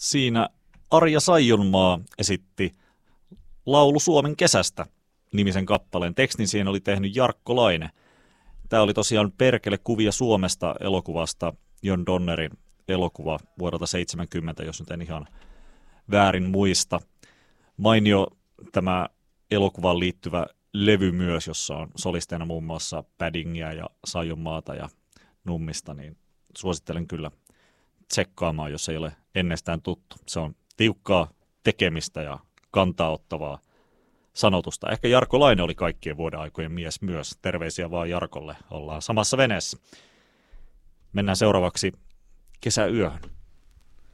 Siinä Arja Saijonmaa esitti Laulu Suomen kesästä -nimisen kappaleen. Tekstin siihen oli tehnyt Jarkko Laine. Tämä oli tosiaan Perkele kuvia Suomesta -elokuvasta, John Donnerin elokuva vuodelta 70, jos nyt en ihan väärin muista. Mainio tämä elokuvaan liittyvä levy myös, jossa on solisteina muun muassa Paddingia ja Saijonmaata ja Nummista, niin suosittelen kyllä tsekkaamaan, jos ei ole ennestään tuttu. Se on tiukkaa tekemistä ja kantaa ottavaa sanotusta. Ehkä Jarkko Laine oli kaikkien vuoden aikojen mies myös. Terveisiä vaan Jarkolle. Ollaan samassa veneessä. Mennään seuraavaksi kesäyöhön.